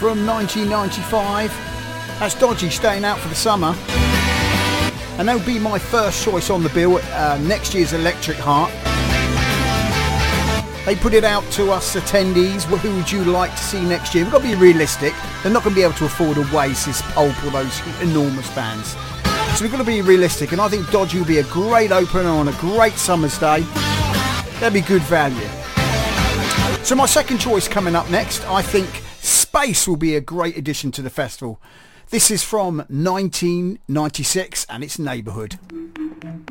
from 1995. That's Dodgy staying out for the summer. And they'll be my first choice on the bill at next year's Electric Heart. They put it out to us attendees. Who would you like to see next year? We've got to be realistic. They're not going to be able to afford Oasis, Pulp, or those enormous bands. So we've got to be realistic. And I think Dodgy will be a great opener on a great summer's day. That'd be good value. So my second choice coming up next, I think Space will be a great addition to the festival. This is from 1996 and it's Neighbourhood.